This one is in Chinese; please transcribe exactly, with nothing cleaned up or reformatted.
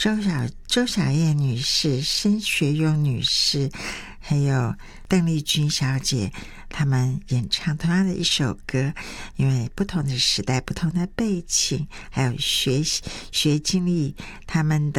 周小周小燕女士、申学勇女士还有邓丽君小姐，他们演唱同样的一首歌，因为不同的时代、不同的背景还有学学经历，他们的